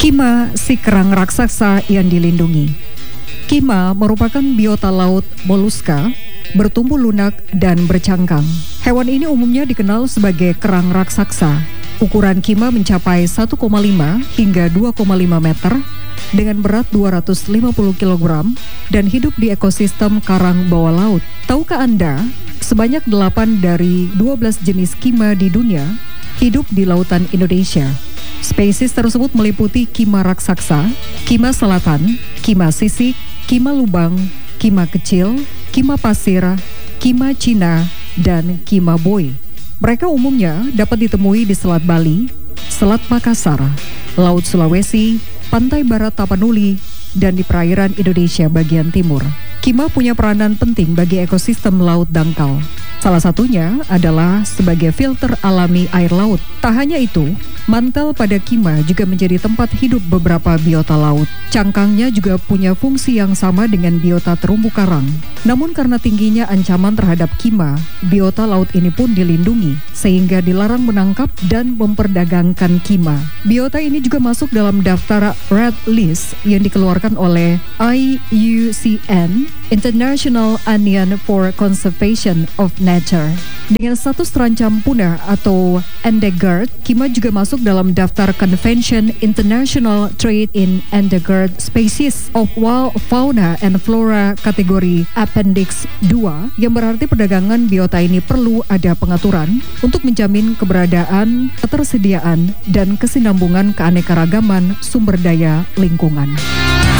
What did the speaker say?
Kima, si kerang raksasa yang dilindungi. Kima merupakan biota laut moluska, bertumbuh lunak dan bercangkang. Hewan ini umumnya dikenal sebagai kerang raksasa. Ukuran kima mencapai 1,5 hingga 2,5 meter dengan berat 250 kg dan hidup di ekosistem karang bawah laut. Tahukah Anda, sebanyak 8 dari 12 jenis kima di dunia hidup di lautan Indonesia. Spesies tersebut meliputi kima raksasa, kima selatan, kima sisik, kima lubang, kima kecil, kima pasir, kima Cina, dan kima boy. Mereka umumnya dapat ditemui di Selat Bali, Selat Makassar, Laut Sulawesi, Pantai Barat Tapanuli, dan di perairan Indonesia bagian timur. Kima punya peranan penting bagi ekosistem laut dangkal. Salah satunya adalah sebagai filter alami air laut. Tak hanya itu, mantel pada kima juga menjadi tempat hidup beberapa biota laut. Cangkangnya juga punya fungsi yang sama dengan biota terumbu karang. Namun karena tingginya ancaman terhadap kima, biota laut ini pun dilindungi, sehingga dilarang menangkap dan memperdagangkan kima. Biota ini juga masuk dalam daftar Red List yang dikeluarkan oleh IUCN, International Union for Conservation of Nature. Dengan status terancam punah atau endangered, kima juga masuk dalam daftar Convention International Trade in Endangered Species of Wild Fauna and Flora kategori Appendix 2, yang berarti perdagangan biota ini perlu ada pengaturan untuk menjamin keberadaan, ketersediaan, dan kesinambungan keanekaragaman sumber daya lingkungan.